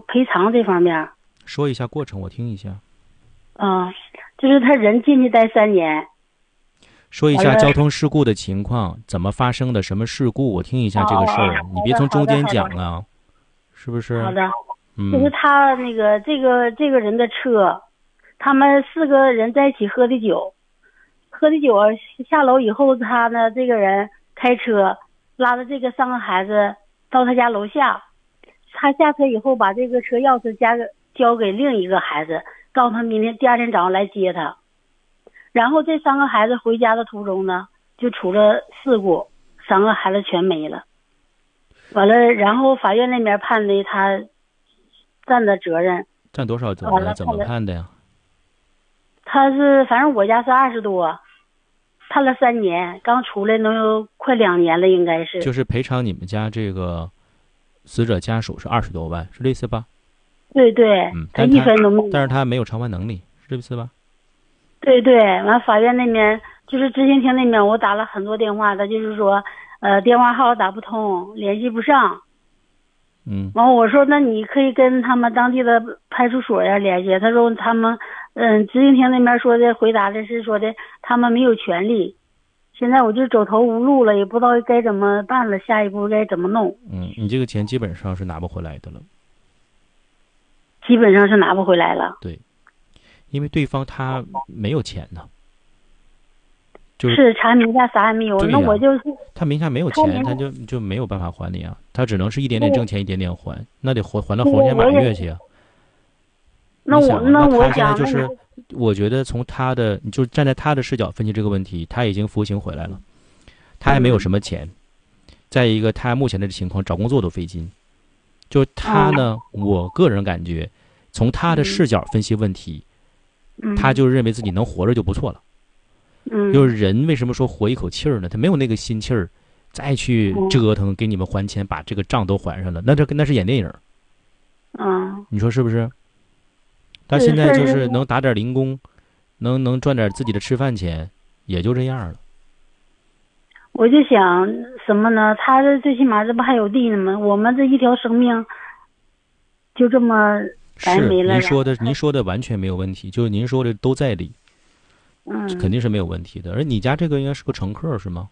赔偿这方面。 说一下过程，我听一下。 就是他人进去待3年。 说一下交通事故的情况，怎么发生的，什么事故，我听一下这个事儿。你别从中间讲啊，是不是？ 好的。就是他那个这个人的车，他们4个人在一起喝的酒，下楼以后，他呢这个人开车拉着这个3个孩子到他家楼下，他下车以后把这个车钥匙交给另一个孩子，告诉他第二天早上来接他。然后这3个孩子回家的途中呢，就出了事故，3个孩子全没了。完了，然后法院那边判的他占的责任。 占多少责任？怎么判的呀？ 他是反正我家是20多，判了3年，刚出来能有快2年了，应该是。 就是赔偿你们家这个死者家属是20多万，是这意思吧？ 对对，他1分都没有。 但是他没有偿还能力，是这意思吧？ 对对，完法院那边就是执行庭那边，我打了很多电话，他就是说，电话号打不通，联系不上。完我说那你可以跟他们当地的派出所呀联系。他说他们，执行庭那边说的回答的是说的他们没有权利。现在我就走投无路了，也不知道该怎么办了，下一步该怎么弄。 你这个钱基本上是拿不回来的了。 基本上是拿不回来了。 对。因为对方他没有钱呢， 是他名下啥也没有，那我就是他名下没有钱，他就没有办法还你啊，他只能是一点点挣钱，一点点还，那得还到猴年马月去啊。 那我他现在就是，我觉得从他的，你就站在他的视角分析这个问题，他已经服刑回来了，他还没有什么钱，再一个他目前的情况找工作都费劲，就他呢，我个人感觉，从他的视角分析问题。他就认为自己能活着就不错了。就是人为什么说活一口气儿呢？他没有那个心气儿，再去折腾给你们还钱，把这个账都还上了，那是演电影。你说是不是？他现在就是能打点零工，能赚点自己的吃饭钱，也就这样了。 我就想什么呢？他这最起码这不还有地呢吗？我们这一条生命就这么。 是您说的完全没有问题，就是您说的都在理，肯定是没有问题的。而你家这个应该是个乘客是吗？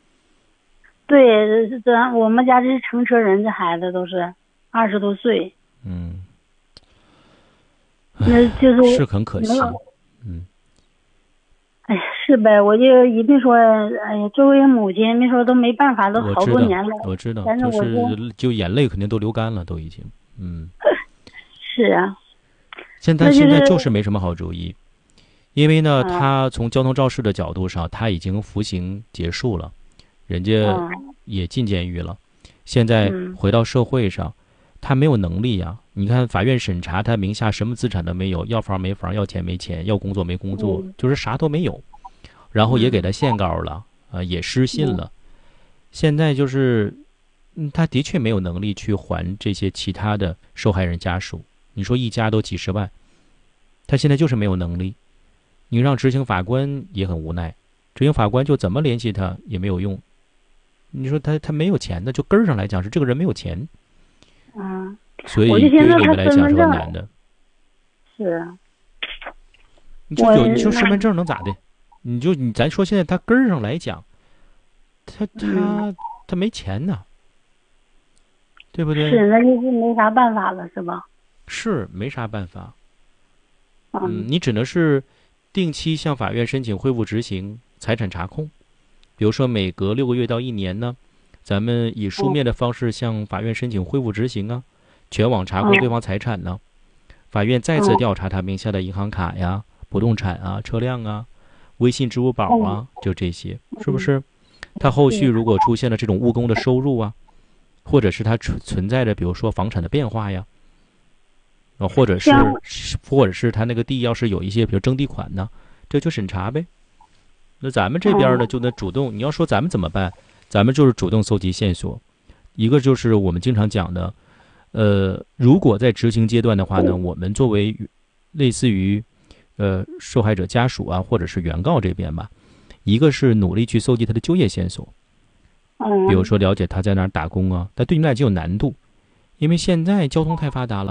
对，我们家这是乘车人，这孩子都是20多岁。那就是很可惜。 哎呀，是呗，我就一定说，哎呀，作为母亲，那时候都没办法，都好多年了。 我知道， 但是就眼泪肯定都流干了，都已经。 是啊， 现在就是没什么好主意，因为呢，他从交通肇事的角度上，他已经服刑结束了，人家也进监狱了，现在回到社会上，他没有能力呀。你看法院审查他名下什么资产都没有，要房没房，要钱没钱，要工作没工作，就是啥都没有，然后也给他限告了，也失信了，现在就是，他的确没有能力去还这些其他的受害人家属。你说一家都几十万，他现在就是没有能力。你让执行法官也很无奈，执行法官就怎么联系他也没有用。你说他没有钱的，就根儿上来讲是这个人没有钱。所以对于你们来讲是很难的。 是啊。 你说身份证能咋的？咱说现在他根儿上来讲，他没钱呢，对不对？ 是，那就是没啥办法了，是吧？ 是没啥办法。你只能是定期向法院申请恢复执行财产查控，比如说每隔6个月到1年呢，咱们以书面的方式向法院申请恢复执行啊，全网查控对方财产呢，法院再次调查他名下的银行卡呀、不动产啊、车辆啊、微信、支付宝啊，就这些，是不是？他后续如果出现了这种误工的收入啊，或者是他存在的比如说房产的变化呀，或者是他那个地要是有一些比如征地款呢，这就审查呗。那咱们这边呢就得主动，你要说咱们怎么办？咱们就是主动搜集线索。一个就是我们经常讲的，如果在执行阶段的话呢，我们作为类似于受害者家属啊，或者是原告这边吧，一个是努力去搜集他的就业线索，比如说了解他在哪儿打工啊，但对你们来讲有难度，因为现在交通太发达了，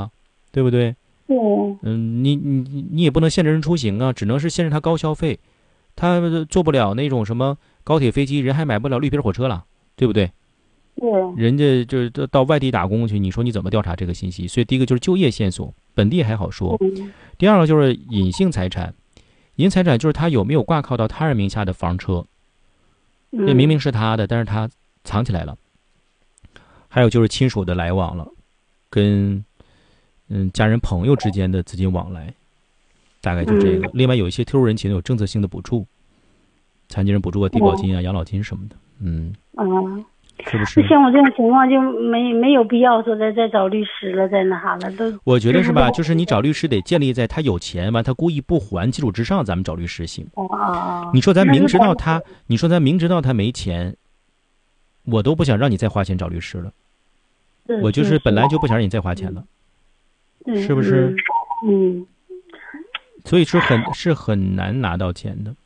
对不对？ 嗯， 你也不能限制人出行啊，只能是限制他高消费，他做不了那种什么高铁飞机，人还买不了绿皮火车了，对不对？ 对， 人家就是到外地打工去，你说你怎么调查这个信息？所以第一个就是就业线索，本地还好说。第二个就是隐性财产，隐性财产就是他有没有挂靠到他人名下的房车，这明明是他的，但是他藏起来了。还有就是亲属的来往了，跟家人朋友之间的资金往来，大概就这个。另外有一些特殊人群有政策性的补助，残疾人补助啊、低保金啊、养老金什么的。是不是？ 像我这种情况就没有必要说再找律师了，在那啥了都。 我觉得是吧？就是你找律师得建立在他有钱完他故意不还基础之上，咱们找律师行。你说咱明知道他没钱，我都不想让你再花钱找律师了。我就是本来就不想让你再花钱了，是不是？所以是很难拿到钱的。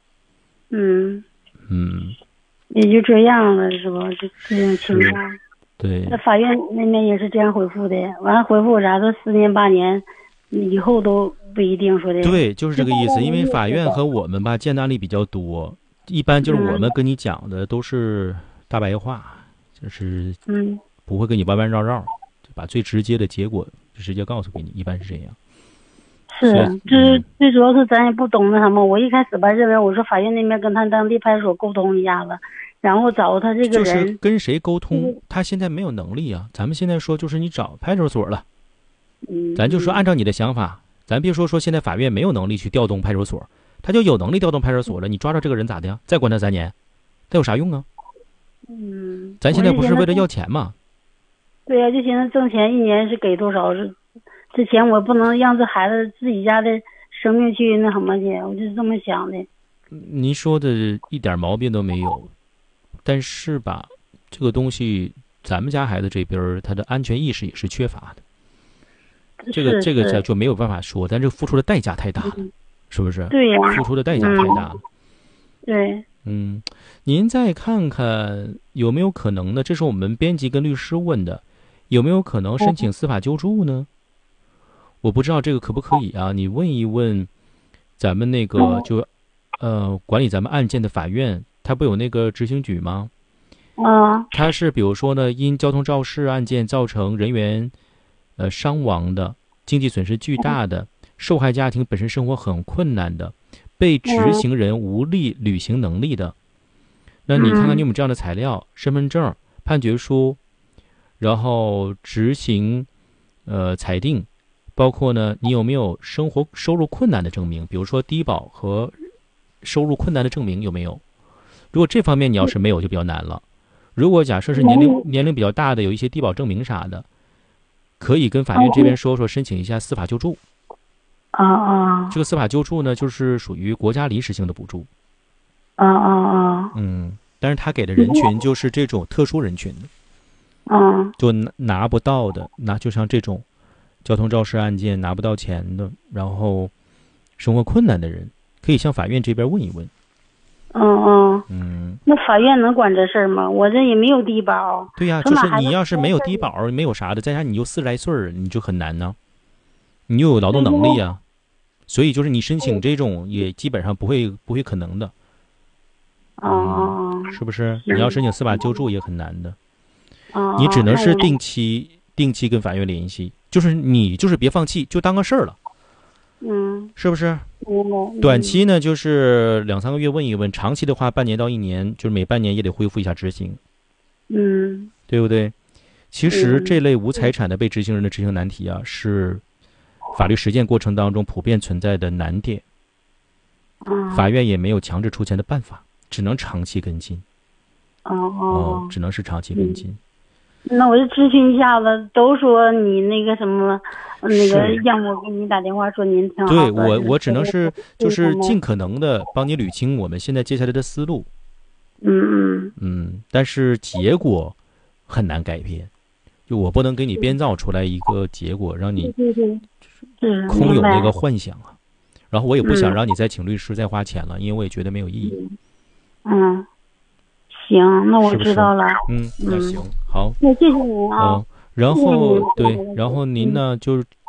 也就这样了，是吧？这种情况。 对。 那法院那边也是这样回复的，完了回复啥说4年8年，以后都不一定说的。 对，就是这个意思。因为法院和我们吧见的案例比较多，一般就是我们跟你讲的都是大白话，就是不会跟你弯弯绕绕，就把最直接的结果就直接告诉给你，一般是这样。 是，就是最主要是咱也不懂那什么。我一开始吧认为我说法院那边跟他当地派出所沟通一下子，然后找他这个人。 就是跟谁沟通，他现在没有能力啊。咱们现在说就是你找派出所了，咱就说按照你的想法，咱别说现在法院没有能力去调动派出所，他就有能力调动派出所了。你抓着这个人咋的呀？再关他3年，他有啥用啊？咱现在不是为了要钱吗？ 对呀，就寻思挣钱1年是给多少是。之前我不能让这孩子自己家的生命去那什么去，我就是这么想的。 您说的一点毛病都没有，但是吧，这个东西咱们家孩子这边他的安全意识也是缺乏的。这个就没有办法说，但这付出的代价太大了，是不是？ 对呀， 付出的代价太大了。 对。 您再看看有没有可能呢？这是我们编辑跟律师问的，有没有可能申请司法救助呢？我不知道这个可不可以啊？你问一问咱们那个管理咱们案件的法院，他不有那个执行局吗？他是比如说呢，因交通肇事案件造成人员伤亡的，经济损失巨大的，受害家庭本身生活很困难的，被执行人无力履行能力的，那你看看你有没有这样的材料，身份证、判决书，然后执行裁定，包括呢你有没有收入困难的证明，比如说低保和收入困难的证明有没有？如果这方面你要是没有就比较难了。如果假设是年龄比较大的，有一些低保证明啥的，可以跟法院这边说申请一下司法救助。这个司法救助呢，就是属于国家临时性的补助。但是他给的人群就是这种特殊人群的，就拿不到的，就像这种交通肇事案件拿不到钱的，然后生活困难的人，可以向法院这边问一问。 那法院能管这事儿吗？我这也没有低保。 对呀，就是你要是没有低保，没有啥的，再加上你又40来岁，你就很难呢。你又有劳动能力啊，所以就是你申请这种也基本上不会可能的。是不是？你要申请司法救助也很难的。你只能是定期跟法院联系，就是你就是别放弃，就当个事儿了。是不是？短期呢就是2、3个月问一问，长期的话半年到1年，就是每半年也得恢复一下执行。对不对？其实这类无财产的被执行人的执行难题啊，是法律实践过程当中普遍存在的难点。法院也没有强制出钱的办法，只能长期跟进。只能是长期跟进。 那我就咨询一下子，都说你那个什么，那个让我给你打电话说您挺好的。 对，我只能是就是尽可能的帮你捋清我们现在接下来的思路。但是结果很难改变，就我不能给你编造出来一个结果让你空有那个幻想啊。然后我也不想让你再请律师再花钱了，因为我也觉得没有意义。 行，那我知道了。 那行，好。 那谢谢您啊。 然后对，然后您呢，就是